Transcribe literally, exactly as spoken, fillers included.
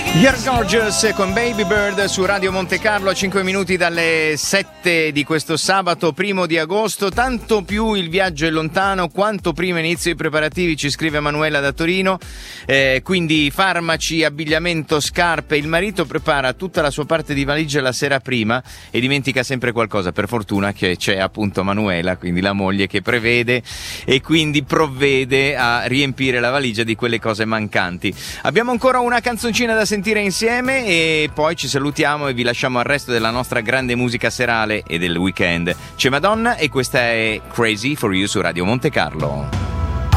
You're Gorgeous con Baby Bird su Radio Monte Carlo, a cinque minuti dalle sette di questo sabato primo di agosto. Tanto più il viaggio è lontano, quanto prima inizio i preparativi, ci scrive Manuela da Torino. Eh, quindi farmaci, abbigliamento, scarpe. Il marito prepara tutta la sua parte di valigia la sera prima e dimentica sempre qualcosa. Per fortuna che c'è appunto Manuela, quindi la moglie, che prevede e quindi provvede a riempire la valigia di quelle cose mancanti. Abbiamo ancora una canzoncina da sentire insieme e poi ci salutiamo e vi lasciamo al resto della nostra grande musica serale e del weekend. C'è Madonna e questa è Crazy for You su Radio Monte Carlo.